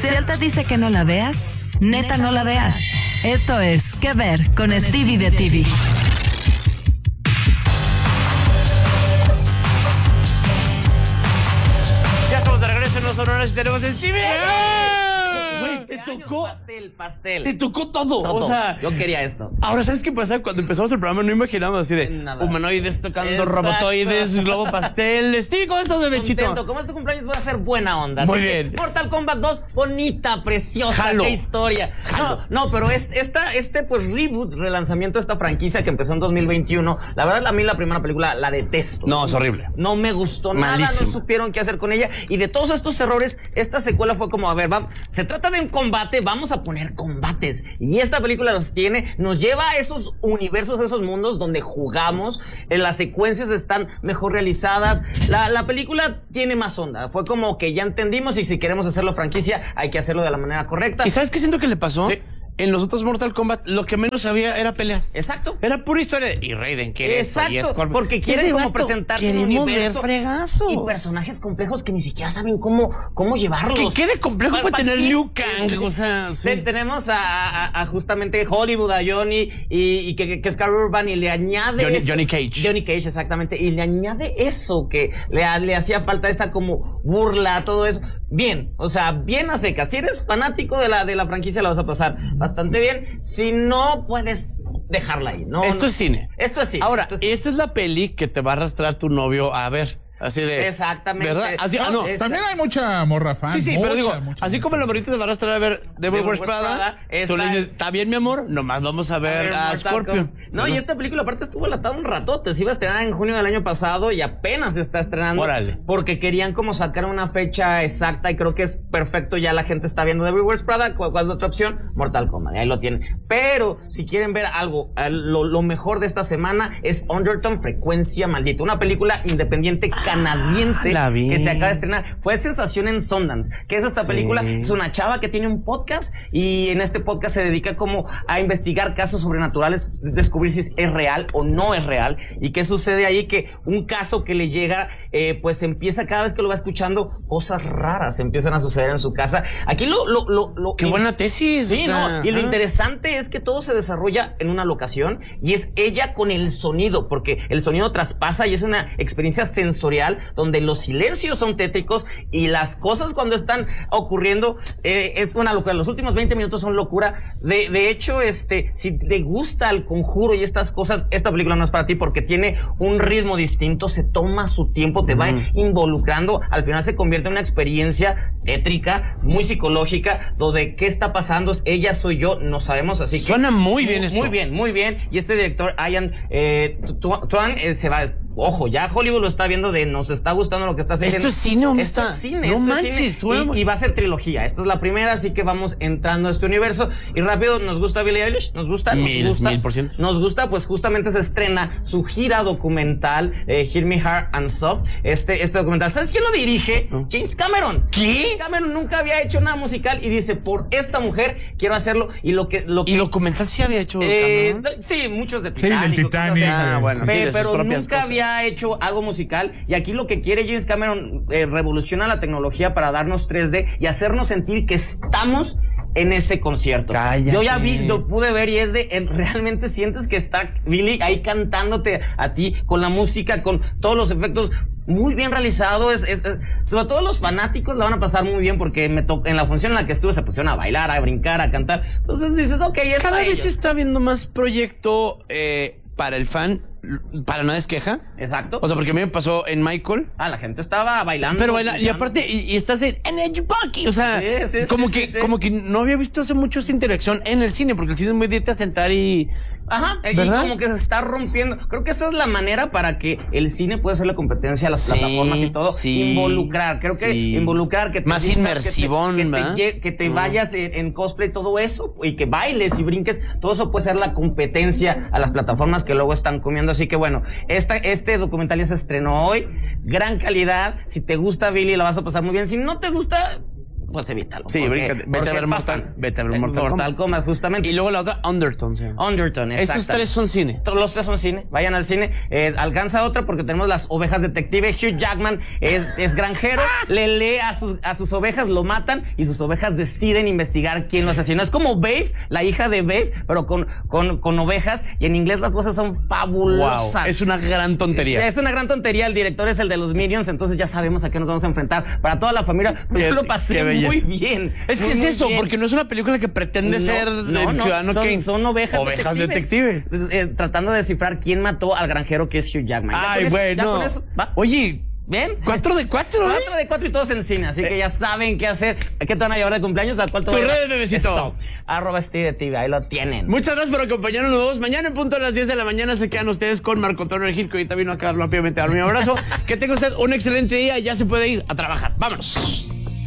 él te dice que no la veas, neta no la veas. Esto es ¿Qué ver? Con Stevie de TV. Ya estamos de regreso en los honores y tenemos a Stevie. Güey, te tocó pastel. Te tocó todo. Todo. O sea, Yo quería esto. ahora, ¿sabes qué pasa? Cuando empezamos el programa no imaginábamos así de Nada. humanoides tocando Exacto. robotoides, globo pastel. Stevie, ¿cómo estás, bebechito? Contento. Como este cumpleaños voy a hacer buena onda. Muy Así que bien. Mortal Kombat 2, bonita, preciosa, Jalo. qué historia. Jalo. No, pero pues reboot, relanzamiento de esta franquicia que empezó en 2021. La verdad, a mí la primera película la detesto. No, es horrible. No me gustó nada, Malísimo. no supieron qué hacer con ella. Y de todos estos errores, esta secuela fue como, a ver, se trata de un combate, vamos a poner combates. Y esta película nos lleva a esos universos, a esos mundos donde jugamos. Las secuencias están mejor realizadas. La película tiene más onda. Fue como que ya entendimos y si queremos hacerlo franquicia, hay que hacerlo de la manera correcta. ¿Y sabes qué siento que le pasó? Sí. En los otros Mortal Kombat, lo que menos había era peleas. Exacto. Era pura historia de, y Raiden quiere esto, y Exacto, Scorpion. porque quieren Ese como vato, presentar un queremos universo ver fregazos. y personajes complejos que ni siquiera saben cómo llevarlos. Que quede complejo para tener qué? Liu Kang, o sea, sí. Tenemos a justamente Hollywood, a Johnny, y que es Carl Urban, y le añade Johnny Cage. Johnny Cage, exactamente, y le añade eso que le hacía falta, esa como burla, todo eso. Bien, o sea, bien a secas. Si eres fanático de la franquicia, la vas a pasar bastante bien. Si no, puedes dejarla ahí. No, Esto es cine. Esto es cine. Ahora, esto es cine. esa es la peli que te va a arrastrar tu novio a ver. Así de. Exactamente. ¿Verdad? Así, no. También hay mucha morra fan. Sí, mucha, pero digo, mucha. así como la morrita te va a arrastrar a ver Devil Wears Prada, tú le dices, ¿está bien, mi amor? Nomás vamos a ver a Mortal Scorpion. Kombat. No, y esta película aparte estuvo enlatada un ratote. Se iba a estrenar en junio del año pasado y apenas se está estrenando. Órale. Porque querían como sacar una fecha exacta y creo que es perfecto. Ya la gente está viendo Devil Wears Prada. ¿Cuál es la otra opción? Mortal Kombat. Ahí lo tienen. Pero si quieren ver algo, lo mejor de esta semana es Undertone, Frecuencia Maldita. Una película independiente canadiense la vi. que se acaba de estrenar. Fue sensación en Sundance. ¿Qué es esta película? Es una chava que tiene un podcast y en este podcast se dedica como a investigar casos sobrenaturales, descubrir si es real o no es real. ¿Y qué sucede ahí? Que un caso que le llega, pues empieza cada vez que lo va escuchando, cosas raras empiezan a suceder en su casa. Aquí Qué buena tesis. Sí, o sea, no, y lo interesante es que todo se desarrolla en una locación y es ella con el sonido, porque el sonido traspasa y es una experiencia sensorial donde los silencios son tétricos y las cosas cuando están ocurriendo es una locura. Los últimos 20 minutos son locura. De hecho, si te gusta El Conjuro y estas cosas, esta película no es para ti porque tiene un ritmo distinto, se toma su tiempo, te va involucrando, al final se convierte en una experiencia tétrica, muy psicológica, donde qué está pasando, ella soy yo, no sabemos, así que suena muy bien esto. Muy bien, y este director Ian Tuan se va, ojo, ya Hollywood lo está viendo nos está gustando lo que está haciendo. ¿Esto es cine o no Esto está? es cine, No esto manches, es cine. Y va a ser trilogía, esta es la primera, así que vamos entrando a este universo, y rápido, ¿nos gusta Billie Eilish? ¿Nos gusta? Mil%. Nos gusta, pues justamente se estrena su gira documental, Hear Me Hard and Soft, este documental. ¿Sabes quién lo dirige? No. James Cameron. ¿Qué? James Cameron nunca había hecho nada musical y dice, por esta mujer quiero hacerlo, y lo que ¿Y documental sí había hecho Cameron? sí, muchos de Sí, del Titanic. cosas así. Titanic. bueno, sí, de sus Pero propias nunca cosas. había hecho algo musical, y aquí lo que quiere James Cameron, revoluciona la tecnología para darnos 3D y hacernos sentir que estamos en ese concierto. Cállate. Yo ya lo pude ver y es realmente sientes que está Billy ahí cantándote a ti con la música, con todos los efectos muy bien realizado. Sobre todo los fanáticos la van a pasar muy bien porque en la función en la que estuve se pusieron a bailar, a brincar, a cantar. Entonces dices, ok, es Cada para vez ellos. se está viendo más proyecto para el fan, para no es queja. Exacto. O sea, porque a mí me pasó en Michael. La gente estaba bailando. Pero baila, y gritando. aparte, y estás en Edge Bucky, o sea, Sí, como que no había visto hace mucho esa interacción en el cine, porque el cine es muy de irte a sentar y... Ajá, y ¿verdad? como que se está rompiendo. Creo que esa es la manera para que el cine pueda hacer la competencia a las Sí, plataformas y todo. sí, involucrar, creo que sí. involucrar, que te Más vistas, inmersivón, ¿verdad? que te vayas en cosplay, todo eso, y que bailes y brinques, todo eso puede ser la competencia a las plataformas que luego están comiendo. Así que bueno, este documental ya se estrenó hoy, gran calidad. Si te gusta Billy la vas a pasar muy bien, si no te gusta, pues evítalo. Sí, vete a ver Mortal Kombat, justamente. Y luego la otra, Undertone. ¿Sí? Undertone, exacto. Estos tres son cine. Los tres son cine. Vayan al cine. Alcanza otra porque tenemos Las Ovejas Detective. Hugh Jackman es granjero, le lee a sus ovejas, lo matan y sus ovejas deciden investigar quién lo asesinó. Es como Babe, la hija de Babe, pero con ovejas, y en inglés las cosas son fabulosas. Wow, es una gran tontería. Es una gran tontería. El director es el de los Minions, entonces ya sabemos a qué nos vamos a enfrentar. Para toda la familia, pues yo lo pasé muy bien. Es que es eso, bien. Porque no es una película que pretende ser Ciudadano Kane. Son ovejas detectives. Tratando de descifrar quién mató al granjero que es Hugh Jackman. Ay, bueno. Oye, ¿ven? 4 de 4, 4 de 4 y todos en cine, así que ya saben qué hacer. ¿Qué te van a llevar de cumpleaños? ¿A cuál te tus redes, bebecito? @SteveTV, ahí lo tienen. Muchas gracias por acompañarnos los dos. Mañana en punto a las 10 de la mañana se quedan ustedes con Marco Antonio Regil, que ahorita vino acá rápidamente a darme un abrazo. Que tenga usted un excelente día y ya se puede ir a trabajar. ¡Vámonos!